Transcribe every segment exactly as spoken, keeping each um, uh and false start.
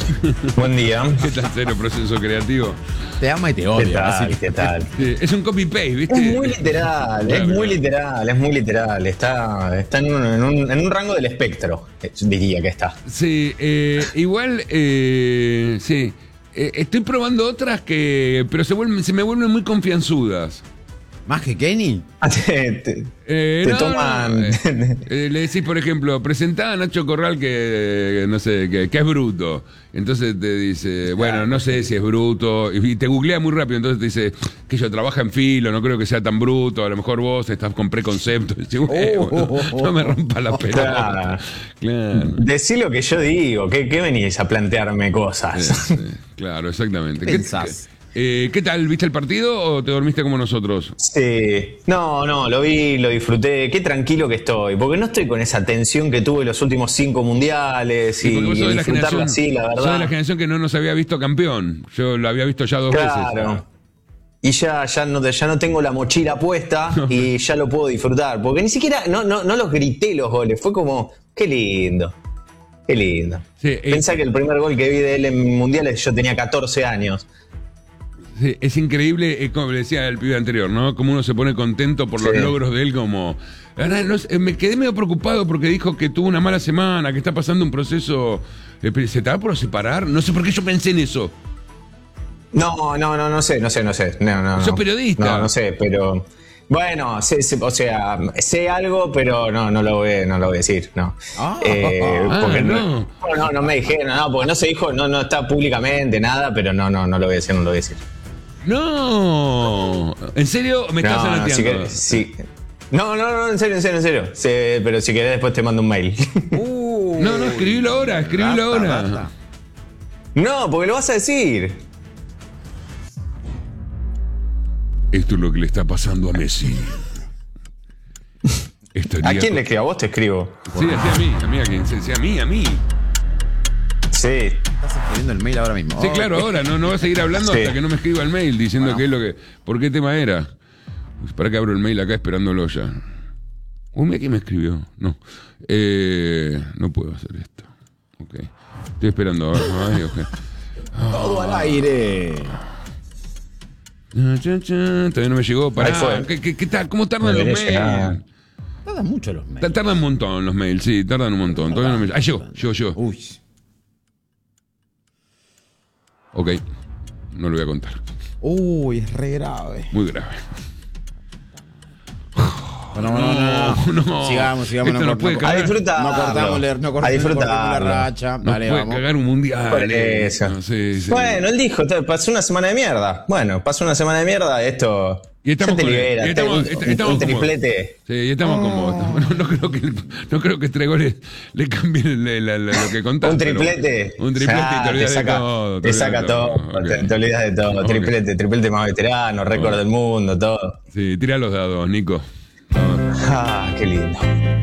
Buen día. ¿Qué tal, Cero Proceso Creativo? Te ama y te odia. ¿Qué tal? ¿Qué tal? Sí, es un copy-paste, ¿viste? Es muy literal, Claro, es muy claro. literal, es muy literal. Está, está en, un, en, un, en un rango del espectro, diría que está. Sí, eh, igual, eh, sí. Eh, estoy probando otras que. Pero se, vuelven, se me vuelven muy confianzudas. ¿Más que Kenny? Te, te- Eh, te no, toman. no, eh, eh, le decís, por ejemplo, presentá a Nacho Corral que, no sé, que, que es bruto. Entonces te dice, bueno, no sé si es bruto. Y te googlea muy rápido. Entonces te dice que yo trabaja en filo, no creo que sea tan bruto. A lo mejor vos estás con preconceptos. Y decís, bueno, Oh, oh, oh, no me rompa la pelota. Claro. Claro. Decí lo que yo digo, ¿qué, qué venís a plantearme cosas? Sí, sí, claro, exactamente. ¿Qué, Pensás. qué- eh, ¿Qué tal? ¿Viste el partido o te dormiste como nosotros? Sí, no, no, lo vi, lo disfruté, qué tranquilo que estoy, porque no estoy con esa tensión que tuve los últimos cinco mundiales Sí, y, porque vos sos de la disfrutarlo generación, así, la sos de verdad. la generación que no nos había visto campeón. Yo lo había visto ya dos Claro. veces. Y ya, ya, no, ya no tengo la mochila puesta y ya lo puedo disfrutar, porque ni siquiera, no, no, no los grité los goles, fue como, qué lindo, qué lindo. Sí, eh, Pensá que el primer gol que vi de él en mundiales yo tenía catorce años. Sí, es increíble, eh, como le decía el pibe anterior, ¿no? Como uno se pone contento por los Sí. logros de él, como... La verdad, no sé, me quedé medio preocupado porque dijo que tuvo una mala semana, que está pasando un proceso... eh, ¿Se te va por separar? No sé por qué yo pensé en eso. No, no, no, no sé, no sé, no sé. No, no, Sos no. periodista. No, no sé, pero. Bueno, sé, sé, o sea, sé algo, pero no, no lo voy, no lo voy a decir, no. Ah, Eh, ah, porque no. no, no, no me dijeron, no, porque no se dijo, no, no está públicamente nada, pero no, no, no lo voy a decir, no lo voy a decir. No, ¿en serio me estás No, no, anateando? si querés- sí. No, no, no, en serio, en serio, en serio. Sí, pero si querés después te mando un mail. Uh, No, no, escribilo ahora, escribilo basta, ahora. basta. No, porque lo vas a decir. Esto es lo que le está pasando a Messi. Estaría ¿A quién con- le escribo? A vos te escribo. Sí, así a mí, a mí, a quien se- sea a mí, a mí. Sí. Estás escribiendo el mail ahora mismo. Sí, Oh. claro, ahora, no, no va a seguir hablando Sí. hasta que no me escriba el mail diciendo Bueno. qué es lo que. ¿Por qué tema era? Uy, para que abro el mail acá esperándolo ya. Uy, mira quién me escribió. No. Eh, no puedo hacer esto. Ok. Estoy esperando ahora. Ay, ok. Todo al aire. Chan, chan, chan. Todavía no me llegó. Pará. Ahí fue. ¿Qué, qué, qué tal? ¿Cómo tardan No los debería llegar. mails? Tardan mucho los mails. Ta- Tardan un montón los mails, sí, tardan un montón. Todavía no me... Ahí llegó, llegó, llegó. Uy. Ok. No lo voy a contar. Uy, es re grave. Muy grave. No, no, no, no. no. Sigamos, sigamos. Esto no, no puede no, cagar. A disfrutar. No cortamos, la- no cortamos, A no cortamos la disfrutarlo. racha. Nos Dale, puede vamos. cagar un mundial. Por eso. No, sí, sí. Bueno, él dijo, te- pasó una semana de mierda. Bueno, pasó una semana de mierda, esto Y estamos ya te con- libera. y estamos- te- un, est- estamos un cómodos. triplete. Sí, y estamos cómodos. No, no creo que, no creo que tres goles le cambien la- la- la- lo que contás. Un pero- triplete. Un triplete Ya, y te olvidas saca, de todo. Te olvidas saca de todo. Ok. Te, te olvidas de todo. Ok. Triplete, triplete más veterano, récord Ok. del mundo, todo. Sí, tira los dados, Nico. Vamos. Ah, qué lindo.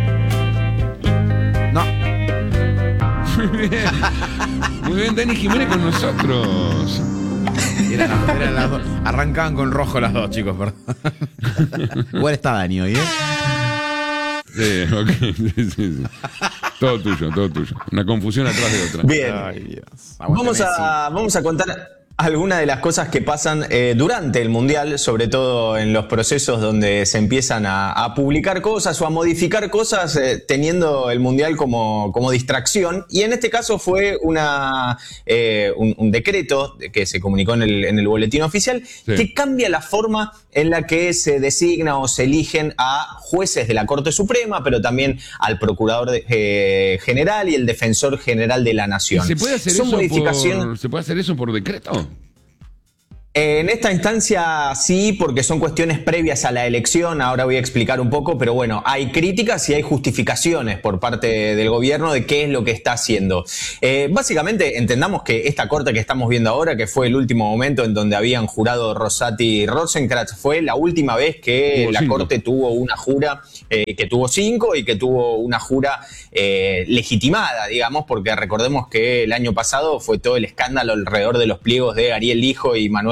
No. Muy bien. Muy bien, Dani Jiménez con nosotros. Eran, eran las dos. Arrancaban con rojo las dos, chicos, perdón. Igual está Dani hoy, ¿eh? Sí, ok. Sí, sí, sí. Todo tuyo, todo tuyo. Una confusión atrás de otra. Bien. Ay, Dios. Aguante Vamos Messi. a, vamos a contar algunas de las cosas que pasan eh, durante el Mundial, sobre todo en los procesos donde se empiezan a, a publicar cosas o a modificar cosas eh, teniendo el Mundial como, como distracción. Y en este caso fue una, eh, un, un decreto que se comunicó en el, en el boletín oficial Sí. que cambia la forma en la que se designa o se eligen a jueces de la Corte Suprema, pero también al Procurador de- eh, General y el Defensor General de la ¿Y Nación. ¿Se puede hacer Son eso modificaciones. por, ¿Se puede hacer eso por decreto? En esta instancia sí, porque son cuestiones previas a la elección, ahora voy a explicar un poco, pero bueno, hay críticas y hay justificaciones por parte del gobierno de qué es lo que está haciendo. Eh, básicamente entendamos que esta corte que estamos viendo ahora, que fue el último momento en donde habían jurado Rosati y Rosenkrantz, fue la última vez que Tuvo la cinco. corte tuvo una jura, eh, que tuvo cinco y que tuvo una jura eh, legitimada, digamos, porque recordemos que el año pasado fue todo el escándalo alrededor de los pliegos de Ariel Lijo y Manuel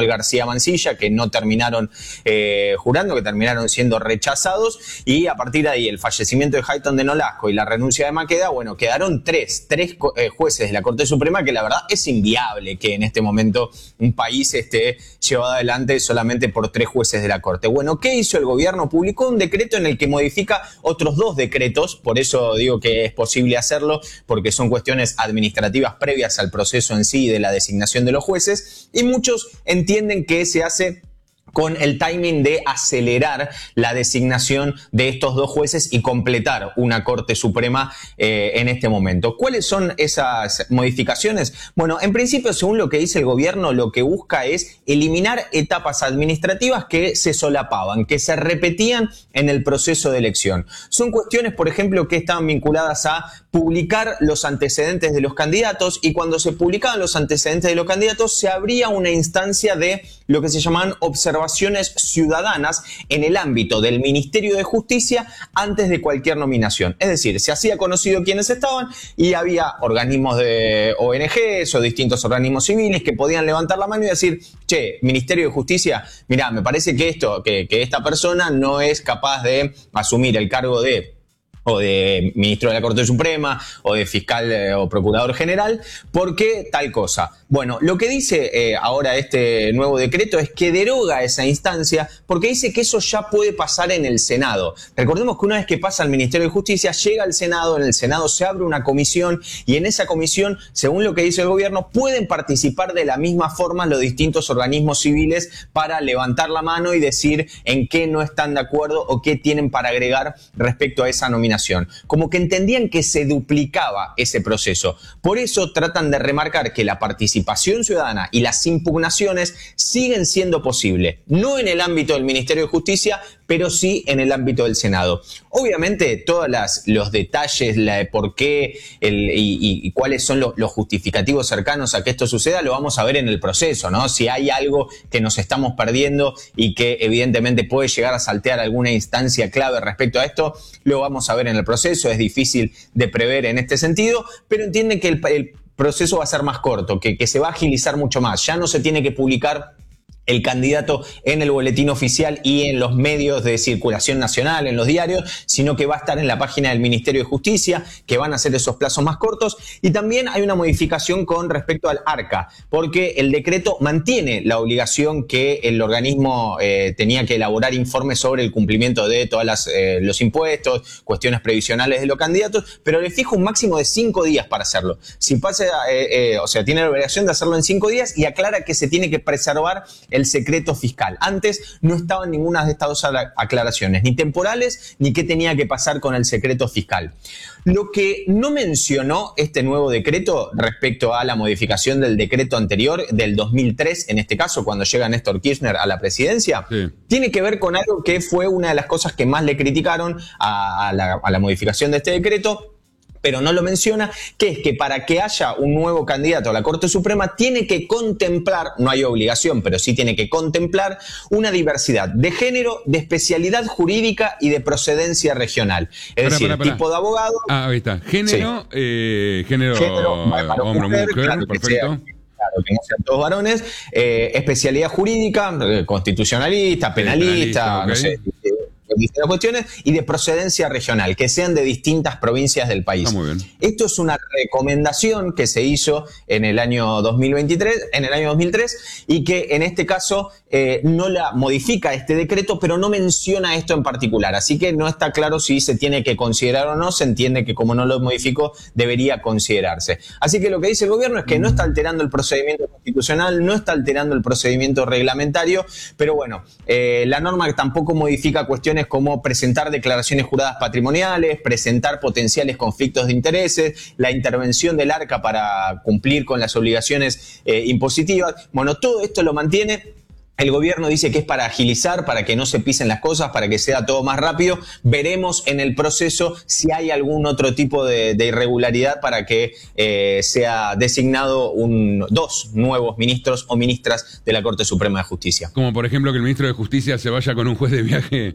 García Mansilla, que no terminaron eh, jurando, que terminaron siendo rechazados, y a partir de ahí el fallecimiento de Hayton de Nolasco y la renuncia de Maqueda, bueno, quedaron tres, tres eh, jueces de la Corte Suprema, que la verdad es inviable que en este momento un país esté llevado adelante solamente por tres jueces de la Corte. Bueno, ¿qué hizo el gobierno? Publicó un decreto en el que modifica otros dos decretos, por eso digo que es posible hacerlo, porque son cuestiones administrativas previas al proceso en sí de la designación de los jueces, y muchos entienden que se hace con el timing de acelerar la designación de estos dos jueces y completar una Corte Suprema eh, en este momento. ¿Cuáles son esas modificaciones? Bueno, en principio, según lo que dice el gobierno, lo que busca es eliminar etapas administrativas que se solapaban, que se repetían en el proceso de elección. Son cuestiones, por ejemplo, que estaban vinculadas a publicar los antecedentes de los candidatos, y cuando se publicaban los antecedentes de los candidatos se abría una instancia de lo que se llamaban observaciones ciudadanas en el ámbito del Ministerio de Justicia antes de cualquier nominación. Es decir, se hacía conocido quiénes estaban y había organismos de O N Ges o distintos organismos civiles que podían levantar la mano y decir, che, Ministerio de Justicia, mirá, me parece que esto, que, que esta persona no es capaz de asumir el cargo de o de ministro de la Corte Suprema, o de fiscal eh, o procurador general, porque tal cosa. Bueno, lo que dice eh, ahora este nuevo decreto es que deroga esa instancia, porque dice que eso ya puede pasar en el Senado. Recordemos que una vez que pasa al Ministerio de Justicia, llega al Senado, en el Senado se abre una comisión, y en esa comisión, según lo que dice el gobierno, pueden participar de la misma forma los distintos organismos civiles para levantar la mano y decir en qué no están de acuerdo o qué tienen para agregar respecto a esa nominación. Como que entendían que se duplicaba ese proceso. Por eso tratan de remarcar que la participación ciudadana y las impugnaciones siguen siendo posibles, no en el ámbito del Ministerio de Justicia, pero sí en el ámbito del Senado. Obviamente, todos las, los detalles, la de por qué el, y, y cuáles son los, los justificativos cercanos a que esto suceda, lo vamos a ver en el proceso, ¿no? Si hay algo que nos estamos perdiendo y que evidentemente puede llegar a saltear alguna instancia clave respecto a esto, lo vamos a ver en el proceso. Es difícil de prever en este sentido, pero entienden que el, el proceso va a ser más corto, que, que se va a agilizar mucho más. Ya no se tiene que publicar el candidato en el boletín oficial y en los medios de circulación nacional, en los diarios, sino que va a estar en la página del Ministerio de Justicia, que van a ser esos plazos más cortos. Y también hay una modificación con respecto al ARCA, porque el decreto mantiene la obligación que el organismo eh, tenía que elaborar informes sobre el cumplimiento de todos eh, los impuestos, cuestiones previsionales de los candidatos, pero le fija un máximo de cinco días para hacerlo. Si pasa, eh, eh, o sea, tiene la obligación de hacerlo en cinco días y aclara que se tiene que preservar el secreto fiscal. Antes no estaban ninguna de estas dos aclaraciones, ni temporales, ni qué tenía que pasar con el secreto fiscal. Lo que no mencionó este nuevo decreto respecto a la modificación del decreto anterior, del dos mil tres, en este caso, cuando llega Néstor Kirchner a la presidencia, sí, tiene que ver con algo que fue una de las cosas que más le criticaron a, a, la, a la modificación de este decreto, pero no lo menciona, que es que para que haya un nuevo candidato a la Corte Suprema tiene que contemplar, no hay obligación, pero sí tiene que contemplar una diversidad de género, de especialidad jurídica y de procedencia regional. Es pará, decir, pará, pará. tipo de abogado. Ah, ahí está. Género, sí. eh, género, género hombre, mujer, mujer claro, perfecto. Claro, que no sean todos varones, eh, especialidad jurídica, eh, constitucionalista, penalista, penalista okay. no sé, distintas cuestiones, y de procedencia regional, que sean de distintas provincias del país. Ah, muy bien. Esto es una recomendación que se hizo en el año dos mil veintitrés, en el año dos mil tres, y que en este caso eh, no la modifica este decreto, pero no menciona esto en particular. Así que no está claro si se tiene que considerar o no. Se entiende que como no lo modificó, debería considerarse. Así que lo que dice el gobierno es que no está alterando el procedimiento constitucional, no está alterando el procedimiento reglamentario, pero bueno, eh, la norma tampoco modifica cuestiones como presentar declaraciones juradas patrimoniales, presentar potenciales conflictos de intereses, la intervención del ARCA para cumplir con las obligaciones eh, impositivas. Bueno, todo esto lo mantiene. El gobierno dice que es para agilizar, para que no se pisen las cosas, para que sea todo más rápido. Veremos en el proceso si hay algún otro tipo de, de irregularidad para que eh, sea designado un, dos nuevos ministros o ministras de la Corte Suprema de Justicia. Como por ejemplo que el ministro de Justicia se vaya con un juez de viaje.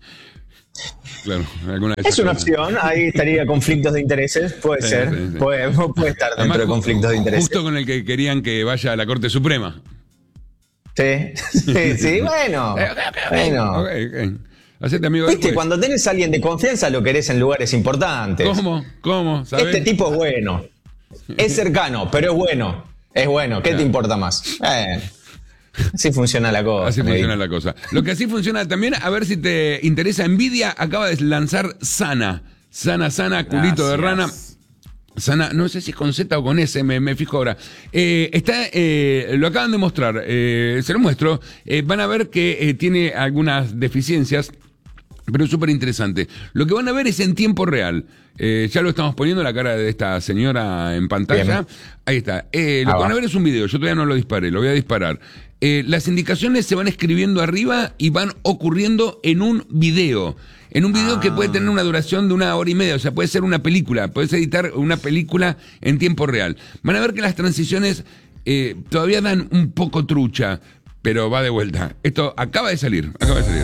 Claro, alguna de es una cosas. Opción, ahí estaría conflictos de intereses, puede sí, ser, sí, sí. Puede, puede estar dentro Además, de conflictos de intereses. Justo con el que querían que vaya a la Corte Suprema. Sí, sí, sí, bueno. bueno. Okay, okay. Hacete amigo Viste, después. cuando tenés a alguien de confianza lo querés en lugares importantes. ¿Cómo? ¿Cómo? ¿Sabés? Este tipo es bueno. Es cercano, pero es bueno. Es bueno. ¿Qué Claro. te importa más? Eh, así funciona la cosa. Así me funciona dijo. la cosa. Lo que así funciona también, a ver si te interesa, Nvidia acaba de lanzar Sana. Sana, Sana, culito de Gracias. rana. Sana, no sé si es con Z o con S, me, me fijo ahora. Eh, está, eh, lo acaban de mostrar, eh, se lo muestro. Eh, van a ver que eh, tiene algunas deficiencias, pero es súper interesante. Lo que van a ver es en tiempo real. Eh, ya lo estamos poniendo la cara de esta señora en pantalla. Bien. Ahí está. Eh, lo Ah, que van a va. ver es un video. Yo todavía no lo disparé, lo voy a disparar. Eh, las indicaciones se van escribiendo arriba y van ocurriendo en un video. En un video Ah. que puede tener una duración de una hora y media. O sea, puede ser una película. Puedes editar una película en tiempo real. Van a ver que las transiciones eh, todavía dan un poco trucha, pero va de vuelta. Esto acaba de salir. Acaba de salir.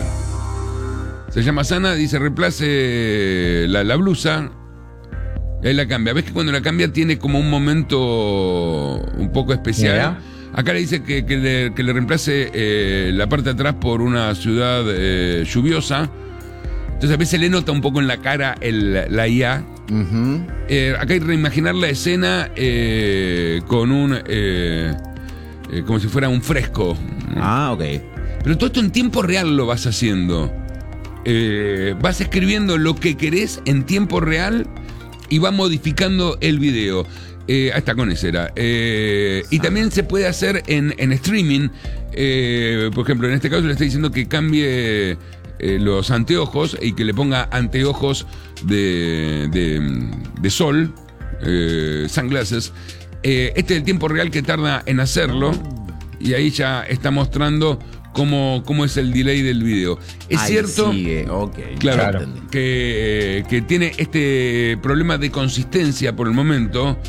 Se llama Sana, dice reemplace la, la blusa. Y ahí la cambia. ¿Ves que cuando la cambia tiene como un momento un poco especial? Mira. Acá le dice que, que le, que le reemplace eh, la parte de atrás por una ciudad eh, lluviosa. Entonces a veces le nota un poco en la cara el, la I A. Ujú. Eh, acá hay que reimaginar la escena eh, con un... eh, eh, como si fuera un fresco. Ah, ok. Pero todo esto en tiempo real lo vas haciendo. Eh, vas escribiendo lo que querés en tiempo real y va modificando el video. Eh, ahí está, con ese era. Eh, y también se puede hacer en, en streaming. Eh, por ejemplo, en este caso le estoy diciendo que cambie eh, los anteojos y que le ponga anteojos de, de, de sol, eh, sunglasses. Eh, este es el tiempo real que tarda en hacerlo. Y ahí ya está mostrando cómo, cómo es el delay del video. Es Ahí cierto. sigue, ok. Claro, ya entendí. que, que tiene este problema de consistencia por el momento,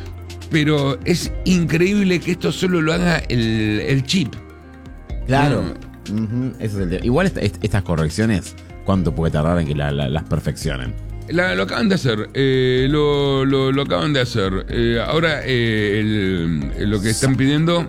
pero es increíble que esto solo lo haga el, el chip. Claro. Ujú, ese es el tema. Igual esta- est- estas correcciones, ¿cuánto puede tardar en que la- la- las perfeccionen? La- lo acaban de hacer, eh, lo, lo- lo acaban de hacer. Eh, ahora eh, el- lo que están pidiendo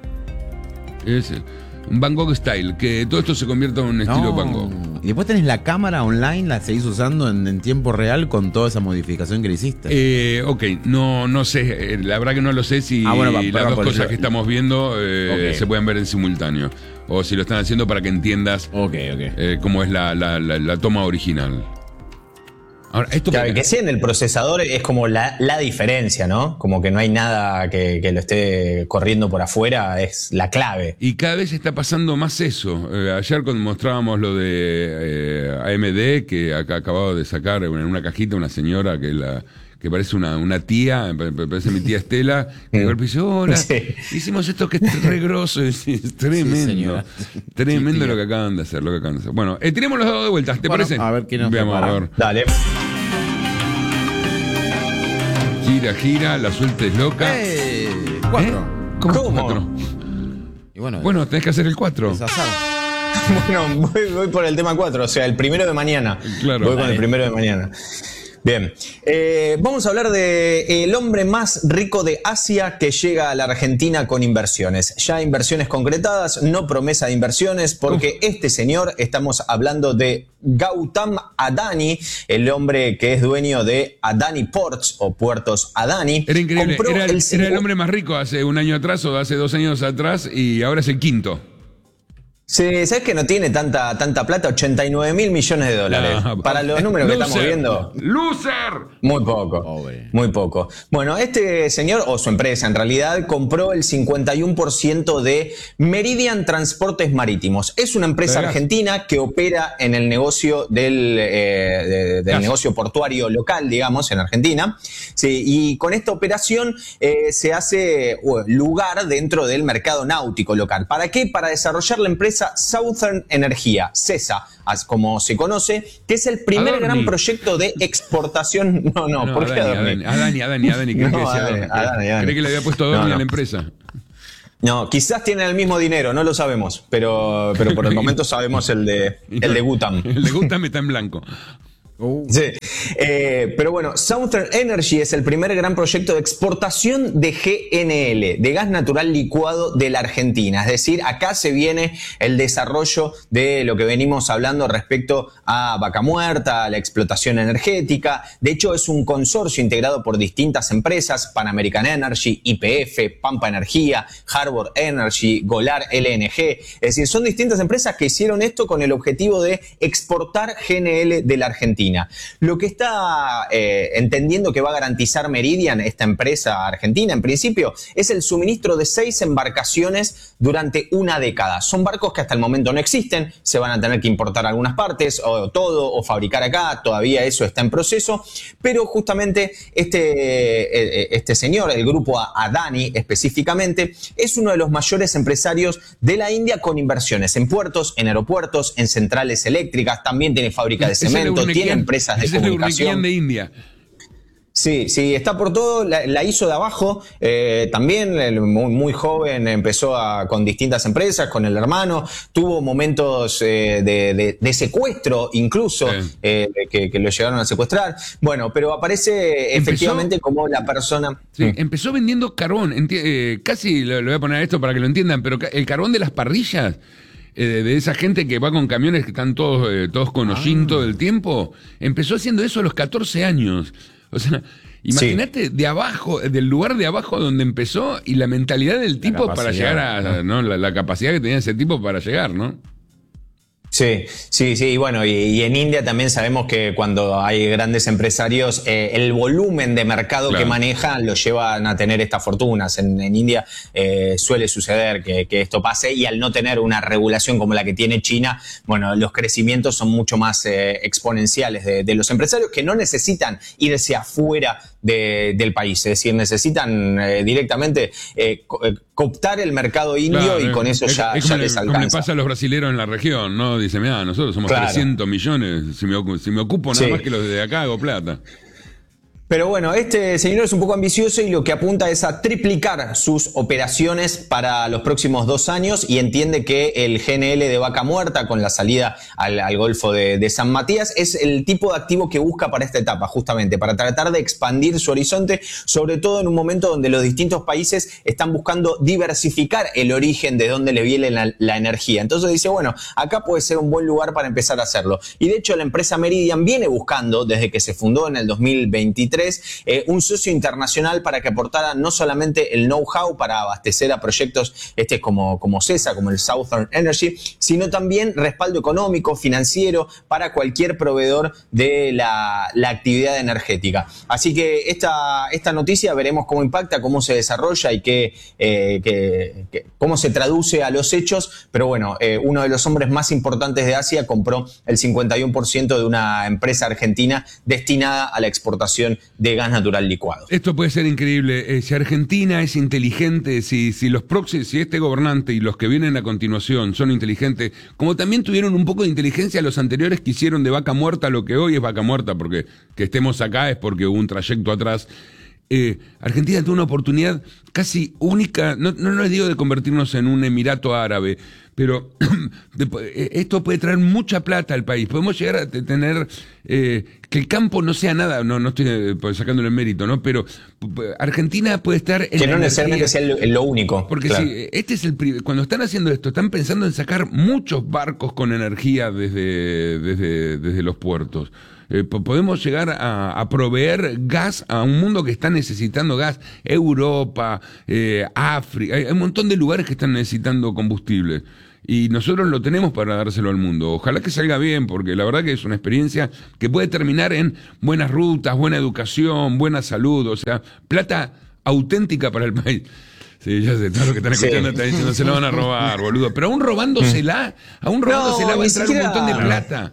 es un Van Gogh style, que todo esto se convierta en un estilo Van Gogh. Y después tenés la cámara online, la seguís usando en, en tiempo real con toda esa modificación que le hiciste. Eh, ok, no, no sé, eh, la verdad que no lo sé si Ah, bueno, va, las perdón, dos por cosas eso- que estamos viendo eh, Ok. se pueden ver en simultáneo. O si lo están haciendo para que entiendas Ok, ok. eh, cómo es la, la- la- la toma original. Ahora, esto Claro, porque- que sí, en el procesador es como la, la diferencia, ¿no? Como que no hay nada que, que lo esté corriendo por afuera, es la clave. Y cada vez está pasando más eso. Eh, ayer cuando mostrábamos lo de eh, A M D, que acá acabado de sacar en una cajita una señora que la que parece una, una tía, pa- pa- parece mi tía Estela, que de golpe dice, hola, Sí. hicimos esto que es re grosso, es, es tremendo. Sí, señora. Tremendo Sí, tía. lo que acaban de hacer, lo que acaban de hacer. Bueno, eh, tiremos los dados de vuelta, ¿te Bueno, parece? a ver qué nos Veamos, prepara. a ver. Dale. Gira, gira, la suelta es loca. ¡Eh! Cuatro. ¿Eh? ¿Cómo? ¿Cómo? Cuatro. Y bueno, Bueno, tenés que hacer el cuatro. es azar. Bueno, voy, voy por el tema cuatro, o sea, el primero de mañana. Claro. Voy con Dale. el primero de mañana. Bien, eh, vamos a hablar de el hombre más rico de Asia que llega a la Argentina con inversiones. Ya inversiones concretadas, no promesa de inversiones, porque este señor, estamos hablando de Gautam Adani, el hombre que es dueño de Adani Ports o Puertos Adani. Era increíble, compró era el, era el cincu- hombre más rico hace un año atrás o hace dos años atrás y ahora es el quinto. Sí, ¿sabes que no tiene tanta, tanta plata? ochenta y nueve mil millones de dólares. Ah, Para los números que loser, estamos viendo. ¡Loser! Muy poco, Pobre. muy poco. Bueno, este señor, o su empresa en realidad, compró el cincuenta y uno por ciento de Meridian Transportes Marítimos. Es una empresa Verás. argentina que opera en el negocio del, eh, de- del Gas. negocio portuario local, digamos, en Argentina. Sí, y con esta operación eh, se hace uh, lugar dentro del mercado náutico local. ¿Para qué? Para desarrollar la empresa Southern Energía, CESA, as- como se conoce, que es el primer Adorni. gran proyecto de exportación. No, no, No, ¿por qué Adani, Adorni? Adani, Adani, Adani, cree No, que decía Adani, Adorni. Adani, Adani. Cree que le había puesto Adorni No, no. a la empresa. No, quizás tienen el mismo dinero, no lo sabemos, pero, pero por el momento sabemos el de, el de Gutam. El de Gutam está en blanco. Uh, Sí. Eh, pero bueno, Southern Energy es el primer gran proyecto de exportación de G N L, de gas natural licuado de la Argentina. Es decir, acá se viene el desarrollo de lo que venimos hablando respecto a Vaca Muerta, a la explotación energética. De hecho, es un consorcio integrado por distintas empresas: Pan American Energy, Y P F, Pampa Energía, Harbor Energy, Golar L N G. Es decir, son distintas empresas que hicieron esto con el objetivo de exportar G N L de la Argentina. Lo que está eh, entendiendo que va a garantizar Meridian, esta empresa argentina, en principio, es el suministro de seis embarcaciones durante una década. Son barcos que hasta el momento no existen, se van a tener que importar algunas partes, o todo, o fabricar acá, todavía eso está en proceso, pero justamente este, este señor, el grupo Adani específicamente, es uno de los mayores empresarios de la India con inversiones en puertos, en aeropuertos, en centrales eléctricas, también tiene fábrica de cemento, tiene empresas de comunicación. De India. Sí, sí, está por todo, la, la hizo de abajo, eh, también muy, muy joven, empezó a, con distintas empresas, con el hermano, tuvo momentos eh, de, de, de secuestro incluso, sí. eh, que, que lo llegaron a secuestrar, bueno, pero aparece empezó, efectivamente como la persona... Sí, mm. Empezó vendiendo carbón, eh, casi lo, lo voy a poner esto para que lo entiendan, pero el carbón de las parrillas... Eh, de esa gente que va con camiones que están todos, eh, todos con hollín ah. todo el tiempo, empezó haciendo eso a los catorce años. O sea, imagínate sí. de abajo, del lugar de abajo donde empezó y la mentalidad del tipo para llegar a, ¿no? La, la capacidad que tenía ese tipo para llegar, ¿no? Sí, sí, sí, y bueno, y, y en India también sabemos que cuando hay grandes empresarios, eh, el volumen de mercado claro. que manejan lo llevan a tener estas fortunas. En, en India eh, suele suceder que, que esto pase, y al no tener una regulación como la que tiene China, bueno, los crecimientos son mucho más eh, exponenciales de, de los empresarios, que no necesitan irse afuera de, del país, es decir, necesitan eh, directamente eh, co cooptar el mercado indio claro, y con eso es, ya, es ya le, les alcanza. Como le pasa a los brasileros en la región, ¿no? Dice, mira, nosotros somos claro. trescientos millones, si me, si me ocupo nada sí. más que los de acá hago plata. Pero bueno, este señor es un poco ambicioso y lo que apunta es a triplicar sus operaciones para los próximos dos años y entiende que el G N L de Vaca Muerta, con la salida al, al Golfo de, de San Matías, es el tipo de activo que busca para esta etapa, justamente para tratar de expandir su horizonte, sobre todo en un momento donde los distintos países están buscando diversificar el origen de donde le viene la, la energía. Entonces dice, bueno, acá puede ser un buen lugar para empezar a hacerlo. Y de hecho la empresa Meridian viene buscando, desde que se fundó en el dos mil veintitrés, Eh, un socio internacional para que aportara no solamente el know-how para abastecer a proyectos este como, como CESA, como el Southern Energy, sino también respaldo económico, financiero para cualquier proveedor de la, la actividad energética. Así que esta, esta noticia veremos cómo impacta, cómo se desarrolla y qué, eh, qué, qué, cómo se traduce a los hechos, pero bueno, eh, uno de los hombres más importantes de Asia compró el cincuenta y uno por ciento de una empresa argentina destinada a la exportación de gas natural licuado. Esto puede ser increíble. Eh, si Argentina es inteligente, si, si los próximos, si este gobernante y los que vienen a continuación son inteligentes, como también tuvieron un poco de inteligencia los anteriores que hicieron de Vaca Muerta lo que hoy es Vaca Muerta, porque que estemos acá es porque hubo un trayecto atrás. Eh, Argentina tuvo una oportunidad casi única, no, no les digo de convertirnos en un emirato árabe, pero de, esto puede traer mucha plata al país. Podemos llegar a tener eh, que el campo no sea nada, no, no estoy sacándole el mérito, ¿no? Pero Argentina puede estar en que no necesariamente sea lo, lo único. Porque claro. si este es el cuando están haciendo esto, están pensando en sacar muchos barcos con energía desde, desde, desde los puertos. Eh, podemos llegar a, a proveer gas a un mundo que está necesitando gas. Europa, eh, África, hay un montón de lugares que están necesitando combustible. Y nosotros lo tenemos para dárselo al mundo. Ojalá que salga bien, porque la verdad que es una experiencia que puede terminar en buenas rutas, buena educación, buena salud, o sea, plata auténtica para el país. Sí, ya sé, todo lo que están escuchando sí. Están diciendo se la van a robar, boludo. Pero aún robándosela, aún robándosela no, va a entrar siquiera... un montón de plata.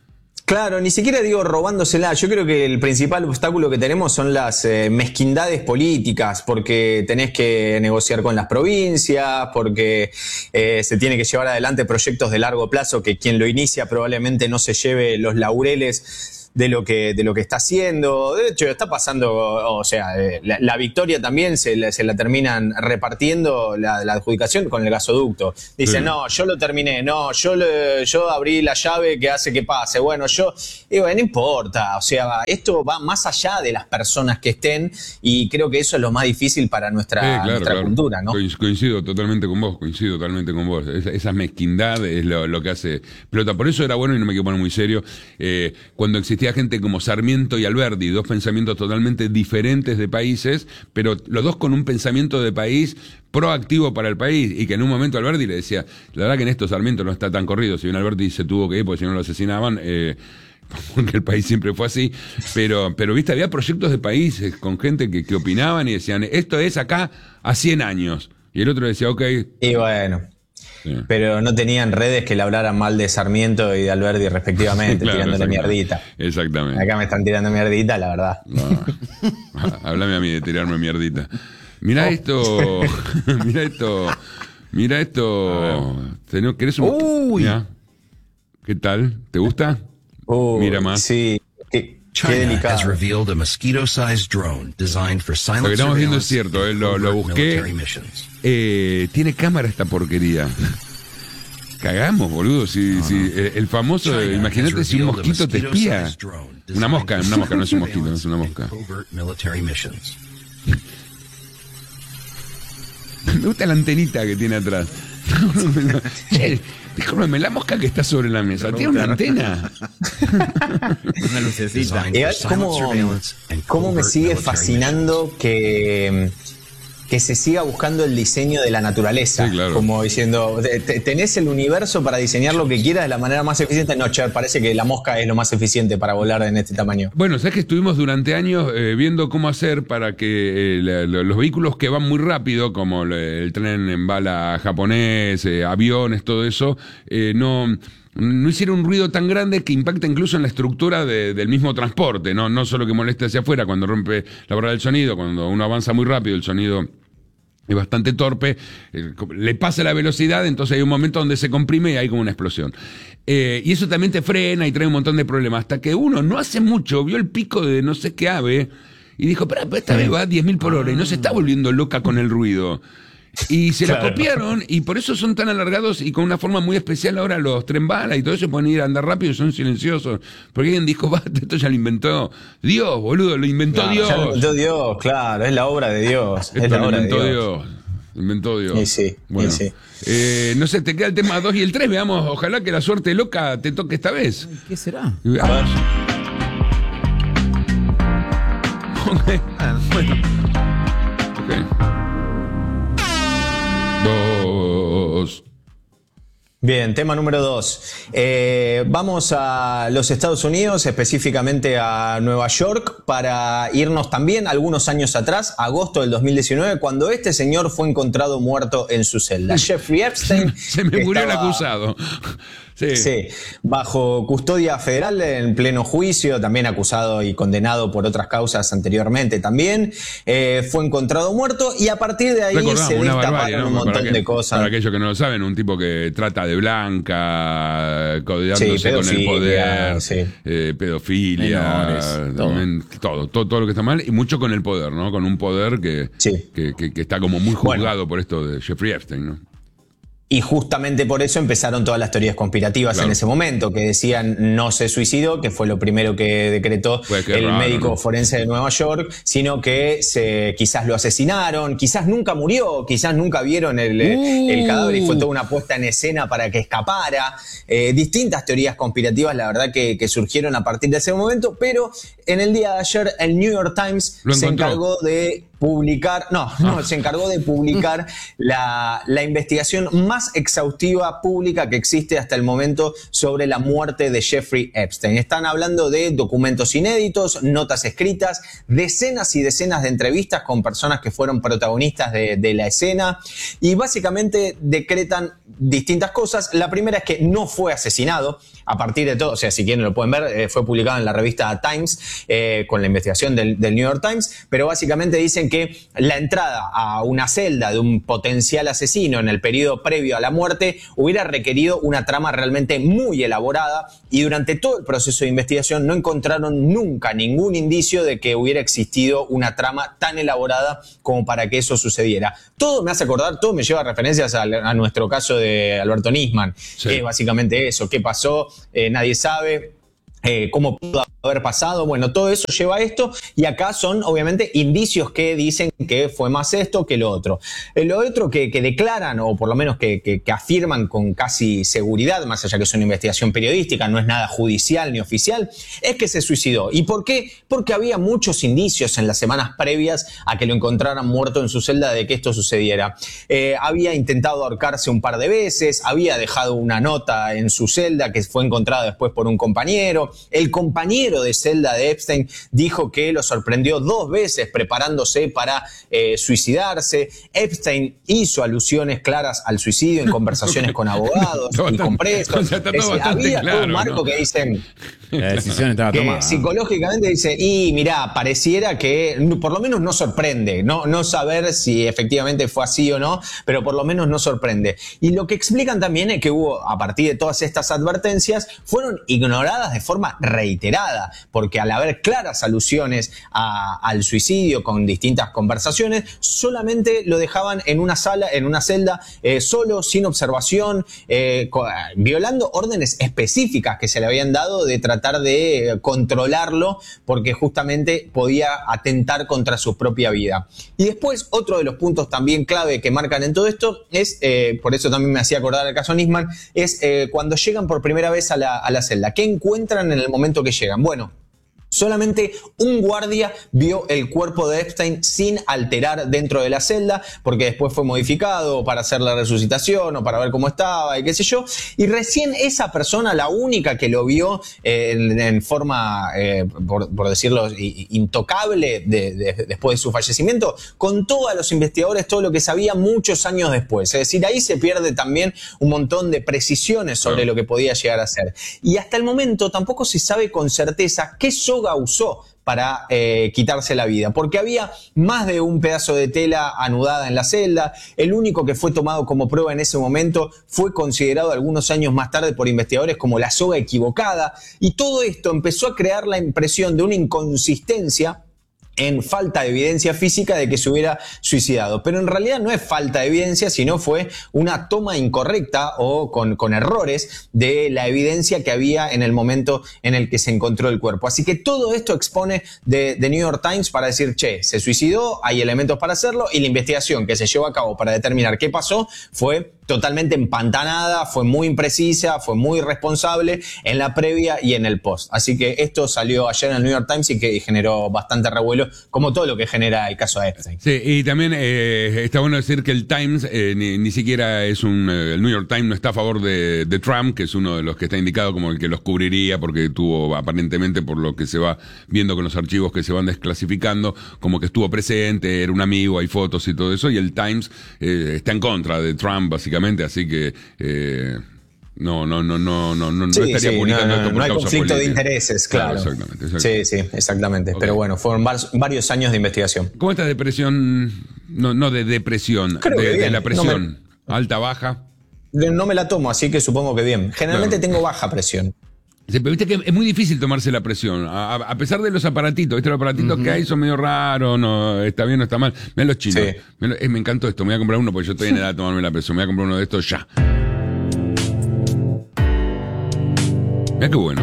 Claro, ni siquiera digo robándosela. Yo creo que el principal obstáculo que tenemos son las eh, mezquindades políticas, porque tenés que negociar con las provincias, porque eh, se tiene que llevar adelante proyectos de largo plazo que quien lo inicia probablemente no se lleve los laureles de lo que, de lo que está haciendo. De hecho, está pasando, o sea, eh, la, la victoria también se la, se la terminan repartiendo la, la adjudicación con el gasoducto. Dicen, sí. no, yo lo terminé, no, yo, le, yo abrí la llave que hace que pase. Bueno, yo, digo, no importa, o sea, esto va más allá de las personas que estén y creo que eso es lo más difícil para nuestra, eh, claro, nuestra claro. cultura, ¿no? Coincido totalmente con vos, coincido totalmente con vos. Esa, esa mezquindad es lo, lo que hace pelota. Por eso era bueno, y no me quiero poner muy serio, eh, cuando existía gente como Sarmiento y Alberdi, dos pensamientos totalmente diferentes de países, pero los dos con un pensamiento de país proactivo para el país, y que en un momento Alberdi le decía, la verdad que en esto Sarmiento no está tan corrido, si bien Alberdi se tuvo que ir porque si no lo asesinaban, eh, porque el país siempre fue así, pero, pero viste, había proyectos de países con gente que, que opinaban y decían, esto es acá a cien años, y el otro decía, ok. Y bueno, sí. Pero no tenían redes que le hablaran mal de Sarmiento y de Alberdi respectivamente, claro, tirándole mierdita. Exactamente. Acá me están tirando mierdita, la verdad. No. Háblame a mí de tirarme mierdita. Mirá oh. esto, mirá esto, mirá esto. ¿Querés un... Uy. Mirá. ¿Qué tal? ¿Te gusta? Uy, mira más. Sí. Qué, qué delicado. Has revealed a mosquito-sized drone designed for silent Lo que estamos viendo es cierto, eh, lo, lo busqué. Eh, tiene cámara esta porquería. Cagamos, boludo. Si, no, si, no. El, el famoso, China imagínate si un mosquito te espía. Una mosca, una mosca, no es un mosquito, no es una mosca. Me gusta la antenita que tiene atrás. Che, discúlpame, la mosca que está sobre la mesa, ¿tiene una antena? Una lucecita. ¿Cómo, cómo me sigue fascinando que... que se siga buscando el diseño de la naturaleza, sí, claro. Como diciendo, ¿tenés el universo para diseñar lo que quieras de la manera más eficiente? No, che, parece que la mosca es lo más eficiente para volar en este tamaño. Bueno, sabes que estuvimos durante años eh, viendo cómo hacer para que eh, la, los vehículos que van muy rápido, como el, el tren en bala japonés, eh, aviones, todo eso, eh, no... no hiciera un ruido tan grande que impacta incluso en la estructura de, del mismo transporte, no, no solo que moleste hacia afuera cuando rompe la barrera del sonido, cuando uno avanza muy rápido el sonido es bastante torpe, eh, le pasa la velocidad, entonces hay un momento donde se comprime y hay como una explosión. Eh, y eso también te frena y trae un montón de problemas, hasta que uno no hace mucho vio el pico de no sé qué ave y dijo, pero, pero esta vez va a diez mil por hora y no se está volviendo loca con el ruido. Y se claro. la copiaron y por eso son tan alargados y con una forma muy especial ahora los tren bala y todo eso pueden ir a andar rápido y son silenciosos. Porque alguien dijo, basta, esto ya lo inventó Dios, boludo, lo inventó claro, Dios. Ya lo inventó Dios, claro, es la obra de Dios. Esto es la lo obra inventó de Dios. Dios. Inventó Dios. Y sí, bueno, y sí. Eh, no sé, te queda el tema dos y el tres, veamos, ojalá que la suerte loca te toque esta vez. Ay, ¿qué será? A ver. Ok. Ah, bueno. Ok. Dos. Bien, tema número dos. Eh, vamos a los Estados Unidos, específicamente a Nueva York, para irnos también algunos años atrás, agosto del dos mil diecinueve, cuando este señor fue encontrado muerto en su celda. Jeffrey Epstein. Se me murió estaba... el acusado. Sí. sí, bajo custodia federal en pleno juicio, también acusado y condenado por otras causas anteriormente también, eh, fue encontrado muerto y a partir de ahí Recordamos, se destaparon barbarie, ¿no? un montón que, de cosas. Para aquellos que no lo saben, un tipo que trata de blanca, codeándose sí, con el poder, sí. eh, pedofilia, Menores, también, todo. todo, todo lo que está mal y mucho con el poder, ¿no? Con un poder que, sí. que, que, que está como muy juzgado bueno. por esto de Jeffrey Epstein, ¿no? Y justamente por eso empezaron todas las teorías conspirativas claro. en ese momento, que decían no se suicidó, que fue lo primero que decretó pues el raro, médico ¿no? forense de Nueva York, sino que se, quizás lo asesinaron, quizás nunca murió, quizás nunca vieron el, uh. el cadáver y fue toda una puesta en escena para que escapara. Eh, distintas teorías conspirativas, la verdad, que, que surgieron a partir de ese momento, pero en el día de ayer el New York Times se encargó de publicar, no, no, ah. se encargó de publicar la, la investigación más exhaustiva pública que existe hasta el momento sobre la muerte de Jeffrey Epstein. Están hablando de documentos inéditos, notas escritas, decenas y decenas de entrevistas con personas que fueron protagonistas de, de la escena y básicamente decretan distintas cosas. La primera es que no fue asesinado. A partir de todo, o sea, si quieren lo pueden ver, eh, fue publicado en la revista Times eh, con la investigación del, del New York Times, pero básicamente dicen que la entrada a una celda de un potencial asesino en el periodo previo a la muerte hubiera requerido una trama realmente muy elaborada, y durante todo el proceso de investigación no encontraron nunca ningún indicio de que hubiera existido una trama tan elaborada como para que eso sucediera. Todo me hace acordar, todo me lleva a referencias a, a nuestro caso de Alberto Nisman, sí. Que es básicamente eso, qué pasó, eh, nadie sabe. Eh, cómo pudo haber pasado, bueno, todo eso lleva a esto, y acá son obviamente indicios que dicen que fue más esto que lo otro. Eh, lo otro que, que declaran, o por lo menos que, que, que afirman con casi seguridad, más allá que es una investigación periodística, no es nada judicial ni oficial, es que se suicidó. ¿Y por qué? Porque había muchos indicios en las semanas previas a que lo encontraran muerto en su celda de que esto sucediera. Eh, había intentado ahorcarse un par de veces, había dejado una nota en su celda que fue encontrada después por un compañero. El compañero de celda de Epstein dijo que lo sorprendió dos veces preparándose para eh, suicidarse. Epstein hizo alusiones claras al suicidio en conversaciones con abogados y con presos. O sea, es decir, había claro, todo un marco, ¿no? Que dicen... La decisión estaba tomada. Que psicológicamente dice, y mirá, pareciera que por lo menos no sorprende, no, no saber si efectivamente fue así o no, pero por lo menos no sorprende. Y lo que explican también es que hubo, a partir de todas estas advertencias, fueron ignoradas de forma reiterada, porque al haber claras alusiones a, al suicidio con distintas conversaciones, solamente lo dejaban en una sala, en una celda, eh, solo, sin observación, eh, violando órdenes específicas que se le habían dado de tratar de controlarlo, porque justamente podía atentar contra su propia vida. Y después, otro de los puntos también clave que marcan en todo esto es, eh, por eso también me hacía acordar el caso Nisman, es eh, cuando llegan por primera vez a la, a la celda. ¿Qué encuentran en el momento que llegan? Bueno, solamente un guardia vio el cuerpo de Epstein sin alterar dentro de la celda, porque después fue modificado para hacer la resucitación o para ver cómo estaba y qué sé yo. Y recién esa persona, la única que lo vio eh, en, en forma, eh, por, por decirlo, intocable de, de, después de su fallecimiento, contó a los investigadores todo lo que sabía muchos años después. Es decir, ahí se pierde también un montón de precisiones sobre lo que podía llegar a ser. Y hasta el momento tampoco se sabe con certeza qué soga usó para eh, quitarse la vida, porque había más de un pedazo de tela anudada en la celda. El único que fue tomado como prueba en ese momento fue considerado algunos años más tarde por investigadores como la soga equivocada, y todo esto empezó a crear la impresión de una inconsistencia en falta de evidencia física de que se hubiera suicidado. Pero en realidad no es falta de evidencia, sino fue una toma incorrecta o con, con errores de la evidencia que había en el momento en el que se encontró el cuerpo. Así que todo esto expone de, de New York Times para decir, che, se suicidó, hay elementos para hacerlo, y la investigación que se llevó a cabo para determinar qué pasó fue totalmente empantanada, fue muy imprecisa, fue muy irresponsable en la previa y en el post. Así que esto salió ayer en el New York Times y que generó bastante revuelo, como todo lo que genera el caso de Epstein. Sí, y también eh, está bueno decir que el Times eh, ni, ni siquiera es un... Eh, el New York Times no está a favor de, de Trump, que es uno de los que está indicado como el que los cubriría, porque tuvo, aparentemente, por lo que se va viendo con los archivos que se van desclasificando, como que estuvo presente, era un amigo, hay fotos y todo eso, y el Times eh, está en contra de Trump, básicamente. Así que eh, no, no, no, no, no, no, sí, no estaría sí, publicando no, no, esto por no hay causa conflicto política. de intereses, claro. Claro, exactamente, exactamente. Sí, sí, exactamente. Okay. Pero bueno, fueron varios años de investigación. ¿Cómo está depresión? No, no de depresión, de, de la presión. No me, alta, baja. No me la tomo, así que supongo que bien. Generalmente claro. Tengo baja presión. Sí, pero viste que es muy difícil tomarse la presión, a, a pesar de los aparatitos, ¿viste? Los aparatitos uh-huh. que hay son medio raros, no, está bien o está mal. Mirá los chinos, sí. me, eh, me encantó esto, me voy a comprar uno porque yo estoy en edad de tomarme la presión, me voy a comprar uno de estos ya. Mirá qué bueno.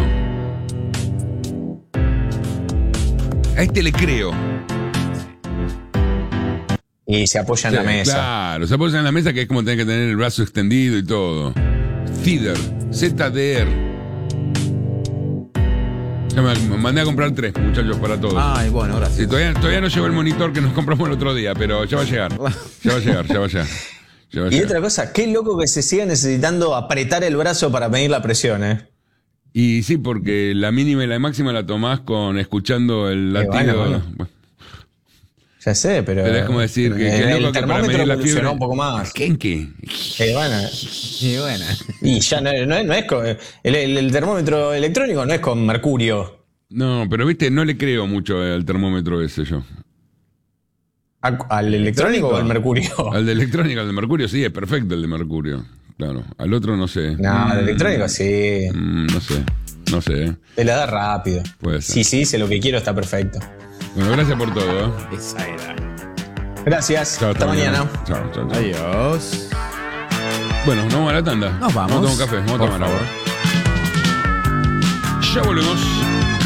A este le creo. Y se apoya en sí, la mesa. Claro, se apoya en la mesa, que es como tener que tener el brazo extendido y todo. Cider, Z D R. Ya me mandé a comprar tres, muchachos, para todos. Ay, bueno, gracias. Sí, todavía, todavía no llegó el monitor que nos compramos el otro día, pero ya va a llegar. Ya va a llegar, ya va a llegar. Ya va a y llegar. Otra cosa, qué loco que se siga necesitando apretar el brazo para medir la presión, ¿eh? Y sí, porque la mínima y la máxima la tomás con escuchando el latido. Bueno, bueno. Bueno. Ya sé, pero. Pero es como decir que, que el, loco el que para termómetro medir la evolucionó fiebre. un poco más. ¿Qué en qué? Eh, bueno, Y bueno. y ya no, no, no es con. El, el- el termómetro electrónico no es con mercurio. No, pero viste, no le creo mucho al termómetro ese yo. ¿A- ¿Al electrónico o al mercurio? Al de electrónica, al de mercurio, sí, es perfecto el de mercurio. Claro. Al otro no sé. No, el Mm, electrónico sí. mm, no sé. No sé. Te la da rápido. Puede ser. Sí, sí, sé lo que quiero, está perfecto. Bueno, gracias por todo. ¿eh? Esa era. Gracias. Chao, hasta mañana. Chao, chao, chao. Adiós. Bueno, nos vamos a la tanda. Nos vamos. Vamos a tomar un café, vamos a Por tomar agua. favor. Ya volvemos.